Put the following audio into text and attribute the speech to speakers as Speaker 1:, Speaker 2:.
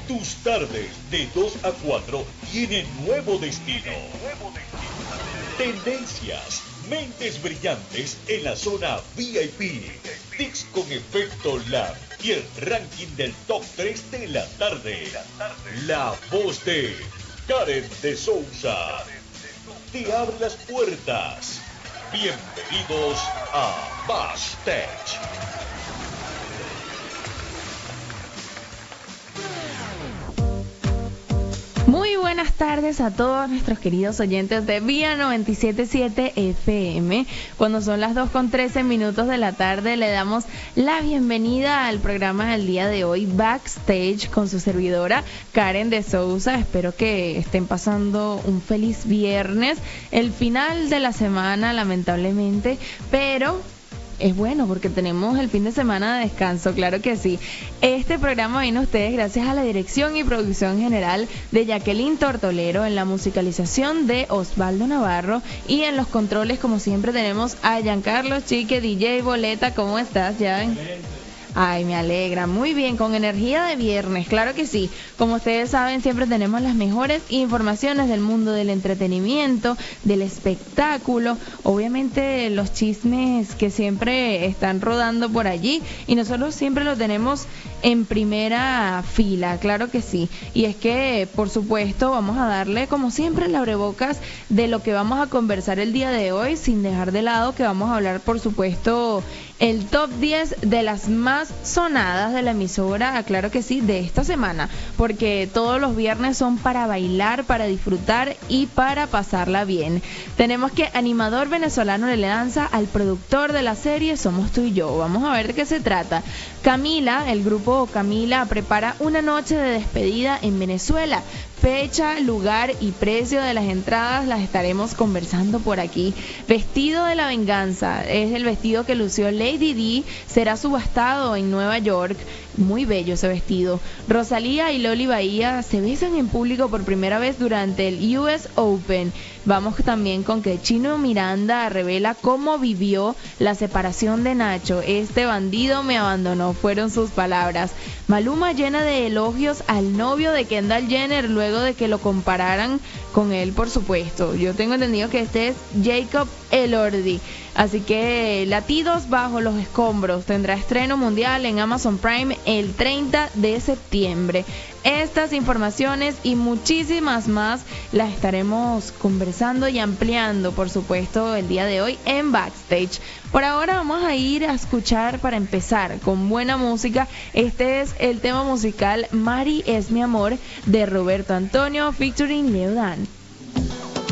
Speaker 1: Tus tardes de 2 a 4 tienen nuevo destino. Tendencias, mentes brillantes en la zona VIP. Tics con efecto Lab y el ranking del top 3 de la tarde. La voz de Karen de Souza te abre las puertas. Bienvenidos a Backstage.
Speaker 2: Muy buenas tardes a todos nuestros queridos oyentes de Vía 97.7 FM. Cuando son las 2:13 de la tarde, le damos la bienvenida al programa del día de hoy, Backstage, con su servidora Karen de Souza. Espero que estén pasando un feliz viernes, el final de la semana, lamentablemente, pero es bueno porque tenemos el fin de semana de descanso, claro que sí. Este programa viene a ustedes gracias a la dirección y producción general de Jacqueline Tortolero, en la musicalización de Osvaldo Navarro y en los controles, como siempre, tenemos a Giancarlo Chique, DJ Boleta. ¿Cómo estás, Jan? Ay, me alegra, muy bien, con energía de viernes, claro que sí. Como ustedes saben, siempre tenemos las mejores informaciones del mundo del entretenimiento, del espectáculo, obviamente los chismes que siempre están rodando por allí, y nosotros siempre lo tenemos en primera fila, claro que sí. Y es que, por supuesto, vamos a darle, como siempre, el abrebocas de lo que vamos a conversar el día de hoy, sin dejar de lado que vamos a hablar, por supuesto, el top 10 de las más sonadas de la emisora, claro que sí, de esta semana, porque todos los viernes son para bailar, para disfrutar y para pasarla bien. Tenemos que animador venezolano le lanza al productor de la serie Somos Tú y Yo. Vamos a ver de qué se trata. Camila, el grupo Camila, prepara una noche de despedida en Venezuela. Fecha, lugar y precio de las entradas las estaremos conversando por aquí. Vestido de la venganza es el vestido que lució Lady Di, será subastado en Nueva York. Muy bello ese vestido. Rosalía y Loli Bahía se besan en público por primera vez durante el US Open. Vamos también con que Chino Miranda revela cómo vivió la separación de Nacho. Este bandido me abandonó, fueron sus palabras. Maluma llena de elogios al novio de Kendall Jenner luego de que lo compararan con él, por supuesto. Yo tengo entendido que este es Jacob Elordi. Así que Latidos bajo los escombros tendrá estreno mundial en Amazon Prime el 30 de septiembre. Estas informaciones y muchísimas más las estaremos conversando y ampliando, por supuesto, el día de hoy en Backstage. Por ahora vamos a ir a escuchar, para empezar, con buena música. Este es el tema musical Mari es mi amor, de Roberto Antonio featuring Leodan.